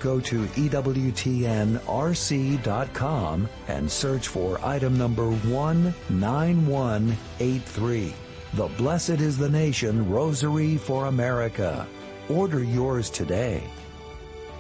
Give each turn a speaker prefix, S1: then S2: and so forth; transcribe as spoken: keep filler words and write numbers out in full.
S1: go to E W T N R C dot com and search for item number one nine one eight three. The Blessed is the Nation Rosary for America. Order yours today.